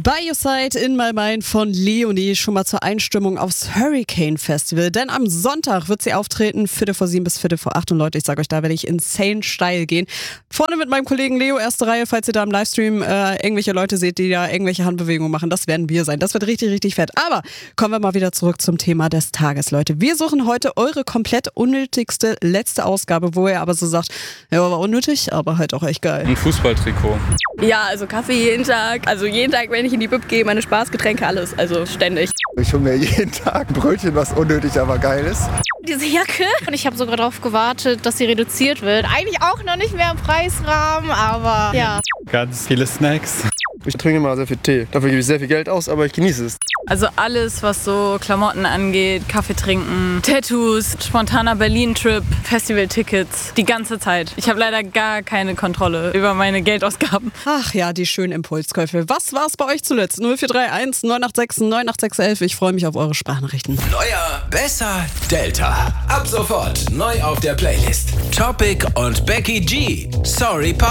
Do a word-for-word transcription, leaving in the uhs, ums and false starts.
By Your Side in My Mind von Leonie, schon mal zur Einstimmung aufs Hurricane Festival. Denn am Sonntag wird sie auftreten, Viertel vor sieben bis Viertel vor acht. Und Leute, ich sage euch, da werde ich insane steil gehen. Vorne mit meinem Kollegen Leo, erste Reihe, falls ihr da im Livestream äh, irgendwelche Leute seht, die da irgendwelche Handbewegungen machen. Das werden wir sein. Das wird richtig, richtig fett. Aber kommen wir mal wieder zurück zum Thema des Tages, Leute. Wir suchen heute eure komplett unnötigste letzte Ausgabe, wo ihr aber so sagt, ja, war unnötig, aber halt auch echt geil. Ein Fußballtrikot. Ja, also Kaffee jeden Tag. Also jeden Tag, wenn ich in die Bib gehe, meine Spaßgetränke, alles. Also ständig. Ich hole mir jeden Tag ein Brötchen, was unnötig, aber geil ist. Diese Jacke. Und ich habe sogar darauf gewartet, dass sie reduziert wird. Eigentlich auch noch nicht mehr im Preisrahmen, aber ja. Ganz viele Snacks. Ich trinke immer sehr viel Tee. Dafür gebe ich sehr viel Geld aus, aber ich genieße es. Also alles, was so Klamotten angeht, Kaffee trinken, Tattoos, spontaner Berlin-Trip, Festival-Tickets, die ganze Zeit. Ich habe leider gar keine Kontrolle über meine Geldausgaben. Ach ja, die schönen Impulskäufe. Was war's bei euch zuletzt? null vier drei eins neun acht sechs neun acht sechs eins. Ich freue mich auf eure Sprachnachrichten. Neuer, besser, Delta. Ab sofort neu auf der Playlist. Topic und Becky G. Sorry, Pa.